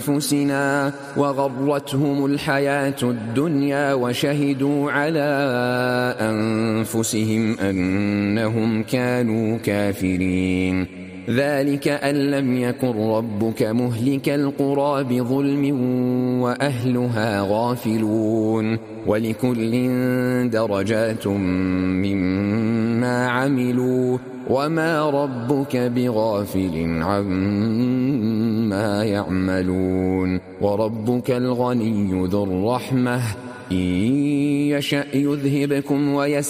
أنفسنا وغرتهم الحياة الدنيا وشهدوا على أنفسهم أنهم كانوا كافرين. ذلك أن لم يكن ربك مهلك القرى بظلم وأهلها غافلون. ولكل درجات مما عملوا وما ربك بغافل عما يعملون. وربك الغني ذو الرحمة إن يشأ يذهبكم